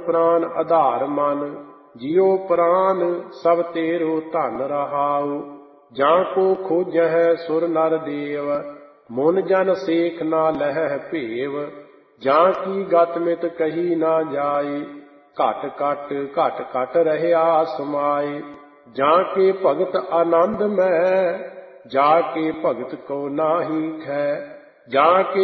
ਪ੍ਰਾਨ ਆਧਾਰ ਮਨ। ਜਿਉ ਪ੍ਰਾਨ ਸਭ ਤੇਰੋ ਧਨ ਰਹਾਉ। ਜਾਂ ਕੋ ਖੋਜਹਿ ਸੁਰ ਨਰ ਦੇਵ, ਮੁਨ ਜਨ ਸੇਖ ਨਾ ਲਹੈ ਭੇਵ। ਜਾਂ ਕੀ ਗਤ ਮਿਤ ਕਹੀ ਨਾ ਜਾਏ, ਘਟ ਘਟ ਘਟ ਘਟ ਰਹਿਆ ਸਮਾਏ। ਜਾਂ ਕੇ ਭਗਤ ਆਨੰਦ ਮੈ, ਜਾ ਕੇ ਭਗਤ ਕੋ ਨਾਹੀ ਖੈ। ਜਾਂ ਕੇ